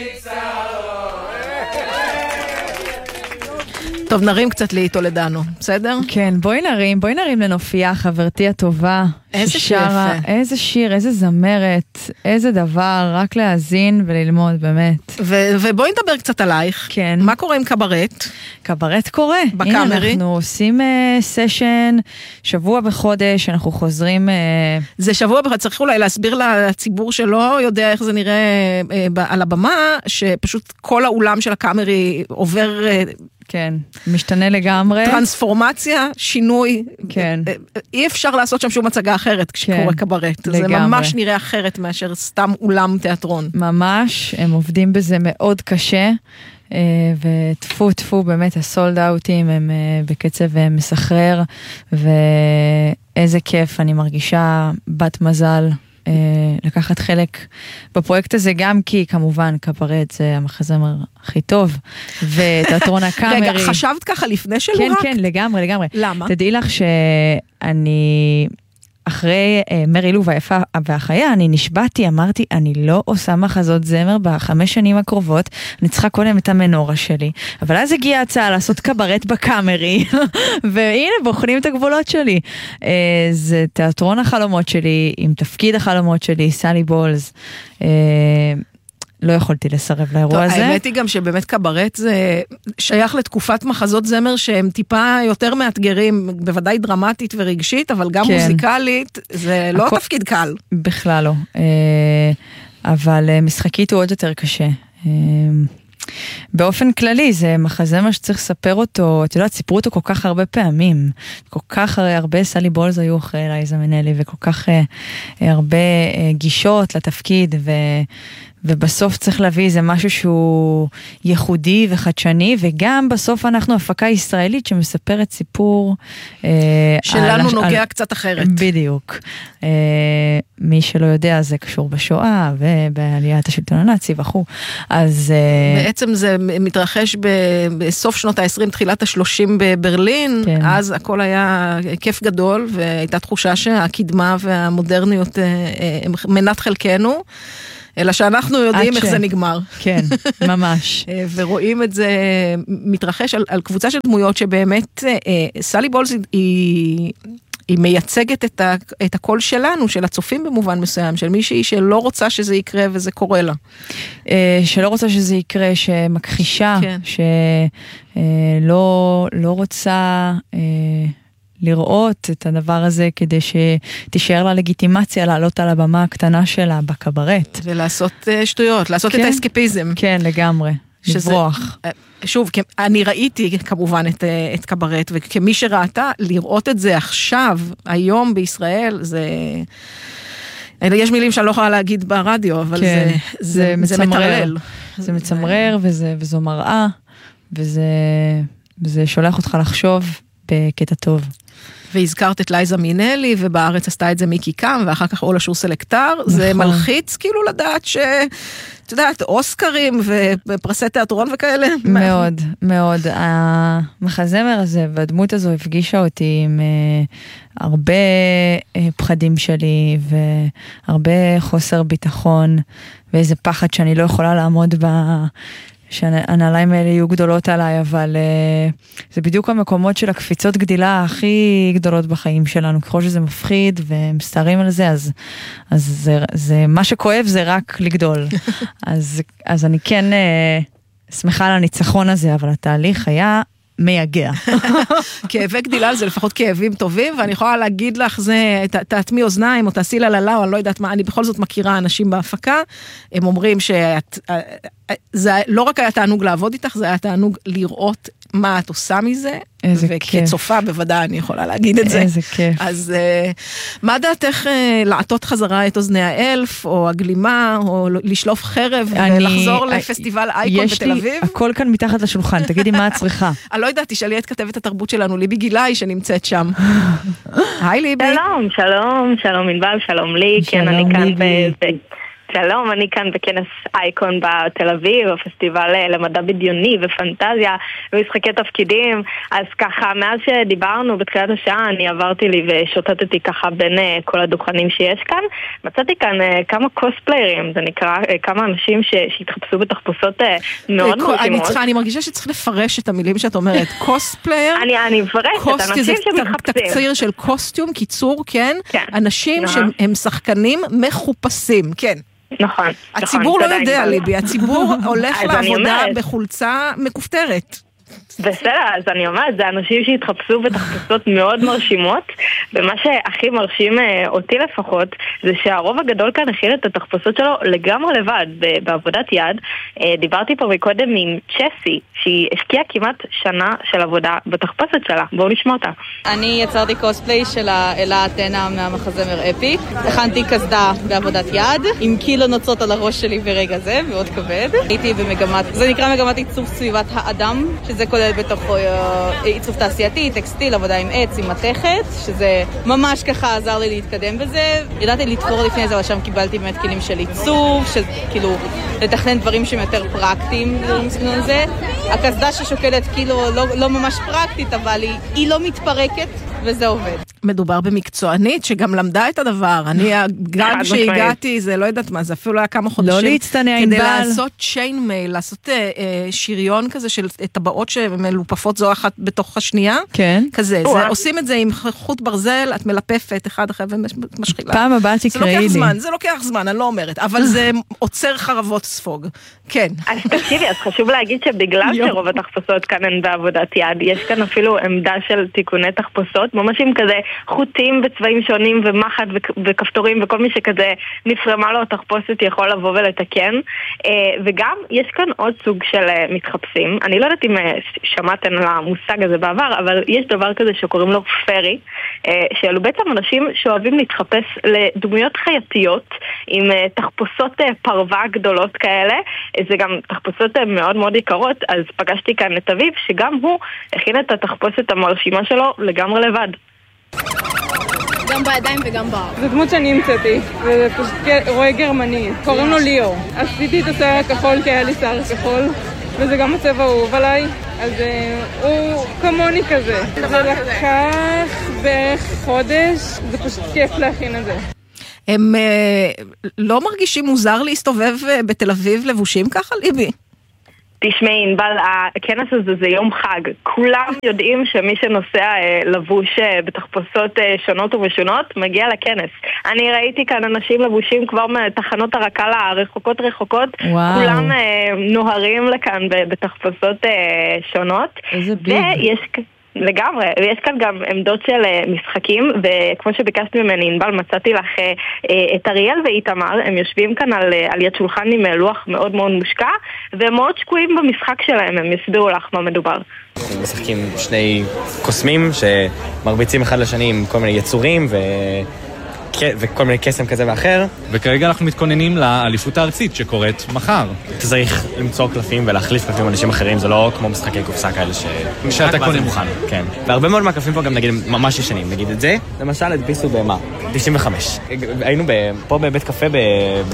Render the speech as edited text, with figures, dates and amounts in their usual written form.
טוב, נרים קצת ליטולדנו, בסדר? כן, בואי נרים לנופיה, חברתי הטובה. איזה שרה, איזה שיר, איזה זמרת, איזה דבר, רק להאזין וללמוד, באמת. ובואי נדבר קצת עלייך. כן. מה קורה עם קברט? קברט קורה. בקאמרי. הנה, אנחנו עושים סשן, שבוע בחודש, אנחנו חוזרים... זה שבוע בחודש, צריך אולי להסביר לציבור שלא יודע איך זה נראה על הבמה, שפשוט כל האולם של הקאמרי עובר... כן, משתנה לגמרי. טרנספורמציה, שינוי. כן. אי אפשר לעשות שם שום הצגה אחרת כשקורה קברט. זה ממש נראה אחרת מאשר סתם אולם תיאטרון. ממש, הם עובדים בזה מאוד קשה, וטפו טפו באמת הסולד אאוטים הם בקצב מסחרר, ואיזה כיף, אני מרגישה בת מזל לקחת חלק בפרויקט הזה, גם כי כמובן קברט זה המחזמר הכי טוב, ותיאטרון הקאמרי. רגע, חשבת ככה לפני שלו כן, רק? כן, לגמרי. למה? תדעי לך שאני... אחרי מרי לו והיפה והחיה, אני נשבעתי, אמרתי, אני לא עושה מחזות זמר ב5 שנים הקרובות, אני צריכה קודם את המנורה שלי. אבל אז הגיעה הצעה לעשות קברט בקאמרי, והנה, בוחנים את הגבולות שלי. זה תיאטרון החלומות שלי, עם תפקיד החלומות שלי, סלי בולס. לא יכולתי לסרב לאירוע הזה. האמת היא גם שבאמת קברט זה שייך לתקופת מחזות זמר שהם טיפה יותר מאתגרים, בוודאי דרמטית ורגשית, אבל גם מוזיקלית, זה לא תפקיד קל. בכלל לא. אבל משחקית הוא עוד יותר קשה. באופן כללי, זה מחזמר שצריך לספר אותו, את יודעת, סיפרו אותו כל כך הרבה פעמים, כל כך הרבה סלי בולס היו אחרי אלייזה מנלי, וכל כך הרבה גישות לתפקיד, ובסוף צריך להביא איזה משהו שהוא ייחודי וחדשני, וגם בסוף אנחנו הפקה ישראלית שמספרת סיפור שלנו נוגע קצת אחרת. בדיוק. מי שלא יודע, זה קשור בשואה ובעליית השלטון הנאצי וכו'. אז בעצם זה מתרחש בסוף שנות ה-20, תחילת ה-30 בברלין, אז הכל היה כיף גדול, והייתה תחושה שהקדמה והמודרניות מנת חלקנו, אלא שאנחנו יודעים איך זה נגמר. כן, ממש. ורואים את זה מתרחש על קבוצה של דמויות שבאמת, סלי בולס היא מייצגת את הקול שלנו, של הצופים במובן מסוים, של מישהי שלא רוצה שזה יקרה וזה קורה לה. שלא רוצה שזה יקרה, שמכחישה, שלא רוצה... לראות את הדבר הזה כדי שתישאר לה לגיטימציה לעלות על הבמה הקטנה שלה בקברט. ולעשות שטויות, לעשות את האסקפיזם. כן, לגמרי. לברוח. שוב, אני ראיתי כמובן את קברט, וכמי שראתה, לראות את זה עכשיו, היום בישראל, זה... יש מילים שאני לא יכולה להגיד ברדיו, אבל זה מטרלל. זה מצמרר, וזו מראה, וזה שולח אותך לחשוב בקטע טוב. והזכרת את לייזה מינלי, ובארץ עשתה את זה מיקי קאם, ואחר כך אולה שור סלקטר, זה מלחיץ כאילו לדעת את יודעת, אוסקרים ופרסי תיאטרון וכאלה. מאוד, מאוד. המחזמר הזה והדמות הזו הפגישה אותי עם הרבה פחדים שלי, והרבה חוסר ביטחון, ואיזה פחד שאני לא יכולה לעמוד שהנעליים האלה יהיו גדולות עליי, אבל זה בדיוק המקומות של הקפיצות גדילה הכי גדולות בחיים שלנו, ככל שזה מפחיד ומסתרים על זה, אז זה מה שכואב זה רק לגדול. אז אני כן שמחה על הניצחון הזה, אבל התהליך היה מייגע. כאבי גדילה זה לפחות כאבים טובים, ואני יכולה להגיד לך, זה תעתמי אוזניים, או תעשי לללה, או אני לא יודעת מה, אני בכל זאת מכירה אנשים בהפקה, הם אומרים זה לא רק היה תענוג לעבוד איתך, זה היה תענוג לראות מה את עושה מזה, וכצופה בוודאי אני יכולה להגיד את זה. איזה כיף. אז מה דעתך לעטות חזרה את אוזני האלף, או הגלימה, או לשלוף חרב, ולחזור לפסטיבל אייקון בתל אביב? יש לי הכל כאן מתחת לשולחן, תגידי מה את צריכה. אני לא יודעת, תשאלי את כתבת התרבות שלנו, ליבי גילאי שנמצאת שם. היי ליבי. שלום ענבל, שלום לי, כן אני כאן שלום, אני כאן בכנס אייקון בתל אביב, הפסטיבל למדע בדיוני ופנטזיה ומשחקי תפקידים. אז ככה, מאז שדיברנו בתחילת השעה, אני עברתי לי ושוטטתי ככה בין כל הדוכנים שיש כאן. מצאתי כאן כמה קוספליירים, זה נקרא, כמה אנשים שהתחפשו בתחפושות מאוד מרשימות. אני מרגישה שצריך לפרש את המילים שאת אומרת. קוספלייר, אני מפרשת, אנשים שמתחפשים. תקציר של קוסטיום, קיצור, כן? אנשים שהם שחקנים מחופשים, כן. נכון. הציבור לא יודע, ליבי, הציבור הולך לעבודה בחולצה מכופתרת. בסדר, אז אני אומרת, זה אנשים שהתחפשו בתחפושות מאוד מרשימות, ומה שהכי מרשים אותי לפחות, זה שהרוב הגדול כאן הכיל את התחפושות שלו לגמרי לבד, בעבודת יד. דיברתי פה מקודם עם צ'סי, שהיא השקיעה כמעט שנה של עבודה בתחפושת שלה. בואו נשמע אותה. אני יצרתי קוספליי של אלה אתנה מהמחזמר אפיק. הכנתי קסדה בעבודת יד, עם קילו נוצות על הראש שלי ברגע זה, מאוד כבד. הייתי במגמת, זה נקרא מגמת עיצוב סביבת האדם, שזה כולל בתוך עיצוב תעשייתי, טקסטיל, עבודה עם עץ, עם מתכת, שזה ממש ככה עזר לי להתקדם בזה. ידעתי לתפור לפני זה, אבל שם קיבלתי באמת כלים של עיצוב, של כאילו לתכנן דברים שהם יותר פרקטיים, מסגנון זה. הקסדה ששוקלת כאילו לא ממש פרקטית, אבל היא לא מתפרקת, וזה עובד. מדובר במקצוענית שגם למדה את הדבר. אני גם שהגעתי, זה לא יודעת מה, זה אפילו היה כמה חודשים. לא להצטנע עם בעל. כדי לעשות צ'יין מייל, לעשות שריון כזה של טבעות שמלופפות זו אחת בתוך השנייה. כן. כזה, עושים את זה עם חוט ברזל, את מלפפת אחד אחרי ומשחילה. פעם הבאה תקראי לי. זה לוקח זמן, אני לא אומרת, אבל זה עוצר חרבות ספוג. כן. אז תקשיבי, אז חשוב להגיד שבגלל שרוב התחפושות כאן הן בעבודת יד, יש כאן אפילו עמדה של תיקוני תחפושות, ממש עם כזה חוטים בצבעים שונים ומחט וכפתורים וכל מי שכזה נפרמה לו תחפושת יכול לבוא ולתקן. וגם יש כאן עוד סוג של מתחפשים. אני לא יודעת אם שמעתם על המושג הזה בעבר, אבל יש דבר כזה שקוראים לו פרי, שאלו בעצם אנשים שאוהבים להתחפש לדמויות חייתיות עם תחפושות פרווה גדולות כאלה. זה גם תחפושות מאוד מאוד יקרות, אז פגשתי כאן את אביב שגם הוא הכין את התחפושת המרשימה שלו לגמרי לבד. גם בידיים וגם באר. זו דמות שאני המצאתי, וזה פשוט רואה גרמני, קוראים לו ליאו. עשיתי את השיער הכחול כי היה לי שיער כחול, וזה גם הצבע האהוב עליי, אז הוא כמוני כזה. זה לקח בערך חודש, זה פשוט כיף להכין את זה. הם לא מרגישים מוזר להסתובב בתל אביב לבושים ככה, ליבי? תשמעי, ענבל, הכנס הזה זה יום חג. כולם יודעים שמי שנוסע לבוש בתחפושות שונות ומשונות מגיע לכנס. אני ראיתי כאן אנשים לבושים כבר מתחנות הרק"ל הרחוקות. וואו. כולם נוהרים לכאן בתחפושות שונות. איזה ביג. לגמרי, ויש כאן גם עמדות של משחקים, וכמו שביקשתי ממני ענבל, מצאתי לך את אריאל ואיתמר, הם יושבים כאן על יד שולחן עם לוח מאוד מאוד מושקע, והם מאוד שקועים במשחק שלהם, הם יסבירו לך מה מדובר. אנחנו משחקים שני קוסמים שמרביצים אחד לשני עם כל מיני יצורים וכל מיני קסם כזה ואחר. וכרגע אנחנו מתכוננים לאליפות הארצית שקורית מחר. צריך למצוא קלפים ולהחליף קלפים עם אנשים אחרים, זה לא כמו משחקי קופסה כאלה שאתה קונה מוכן. כן. והרבה מאוד מהקלפים פה גם נגיד ממש ישנים. נגיד את זה, למשל הדפיסו במה? 95. היינו פה בבית קפה